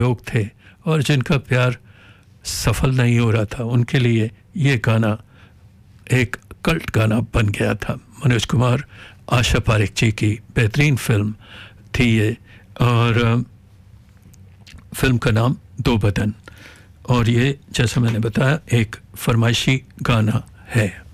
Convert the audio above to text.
लोग थे और जिनका प्यार सफल नहीं हो रहा था, उनके लिए ये गाना एक कल्ट गाना बन गया था। मनोज कुमार, आशा पारेख जी की बेहतरीन फिल्म थी ये, और फिल्म का नाम दो बदन, और ये जैसा मैंने बताया एक फरमाइशी गाना है।